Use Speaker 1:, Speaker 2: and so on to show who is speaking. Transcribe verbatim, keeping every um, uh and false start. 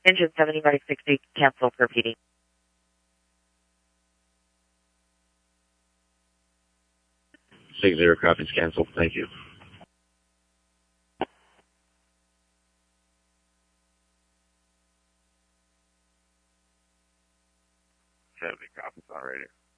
Speaker 1: Engine seventy by sixty, cancel for P D.
Speaker 2: Six zero copies, cancel. Thank you.
Speaker 3: seventy copies on radio.